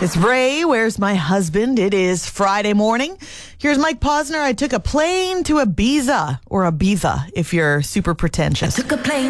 It's Ray. Where's my husband? It is Friday morning. Here's Mike Posner. I took a plane to Ibiza, or Ibiza if you're super pretentious. Took a plane